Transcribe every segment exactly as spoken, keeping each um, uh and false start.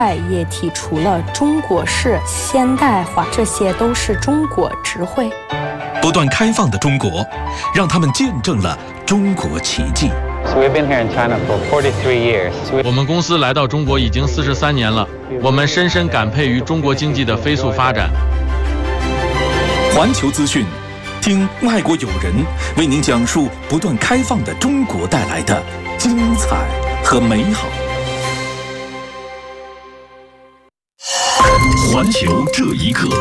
也提出了中国式现代化，这些都是中国智慧。 不断开放的中国，让他们见证了中国奇迹。 我们公司来到中国已经四十三年了，我们深深感佩于中国经济的飞速发展。 环球资讯，听外国友人为您讲述不断开放的中国带来的精彩和美好。环球这一刻，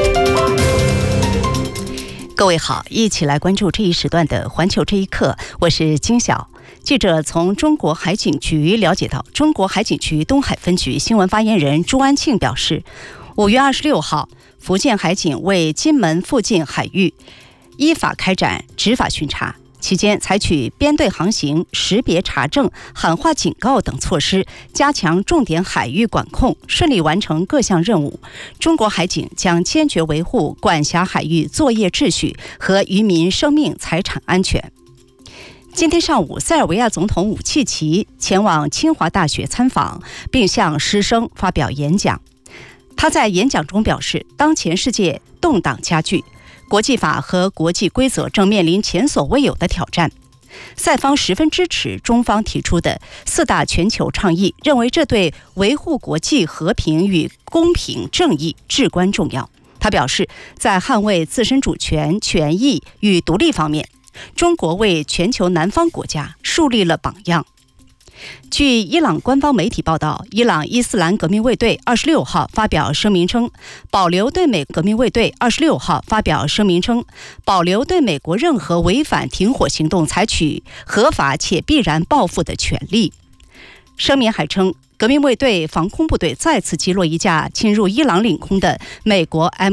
各位好，一起来关注这一时段的环球这一刻，我是金晓。记者从中国海警局了解到，中国海警局东海分局新闻发言人朱安庆表示，五月二十六号，福建海警为金门附近海域依法开展执法巡查，期间采取编队航行、识别查证、喊话警告等措施，加强重点海域管控，顺利完成各项任务。中国海警将坚决维护管辖海域作业秩序和渔民生命财产安全。今天上午，塞尔维亚总统武契奇前往清华大学参访，并向师生发表演讲。他在演讲中表示，当前世界动荡加剧，国际法和国际规则正面临前所未有的挑战。塞方十分支持中方提出的四大全球倡议，认为这对维护国际和平与公平正义至关重要。他表示，在捍卫自身主权、权益与独立方面，中国为全球南方国家树立了榜样。据伊朗官方媒体报道，伊朗伊斯兰革命卫队二十六号发表声明称，保留对美革命卫队二十六号发表声明称，保留对美国任何违反停火行动采取合法且必然报复的权利。声明还称，革命卫队防空部队再次击落一架侵入伊朗领空的美国 M